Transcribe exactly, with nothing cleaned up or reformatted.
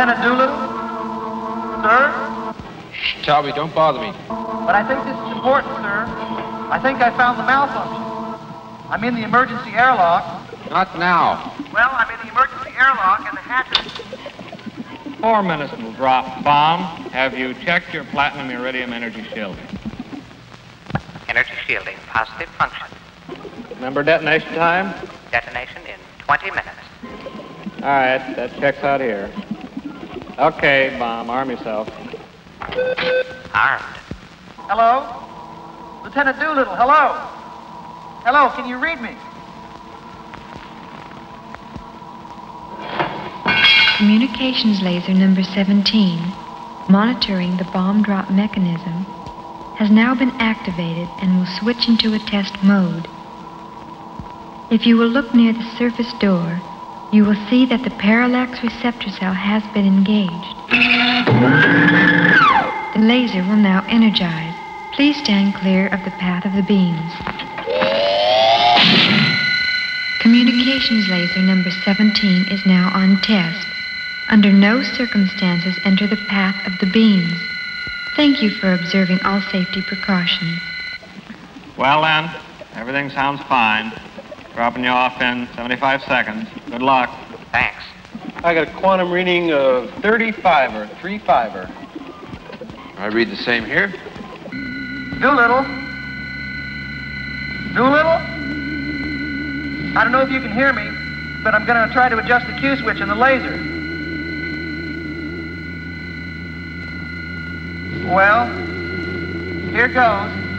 Lieutenant Doolittle? Sir? Shh, Talby, don't bother me. But I think this is important, sir. I think I found the malfunction. I'm in the emergency airlock. Not now. Well, I'm in the emergency airlock and the hatches... Four minutes will drop. Bomb, have you checked your platinum iridium energy shielding? Energy shielding, positive function. Remember detonation time? Detonation in twenty minutes. All right, that checks out here. Okay, Bomb, arm yourself. Armed. Hello? Lieutenant Doolittle, hello? Hello, can you read me? Communications laser number seventeen, monitoring the bomb drop mechanism, has now been activated and will switch into a test mode. If you will look near the surface door, you will see that the parallax receptor cell has been engaged. The laser will now energize. Please stand clear of the path of the beams. Communications laser number seventeen is now on test. Under no circumstances enter the path of the beams. Thank you for observing all safety precautions. Well then, everything sounds fine. Dropping you off in seventy-five seconds. Good luck. Thanks. I got a quantum reading of thirty-fiver, three-fiver. I read the same here. Doolittle? Doolittle? I don't know if you can hear me, but I'm going to try to adjust the Q switch in the laser. Well, here goes.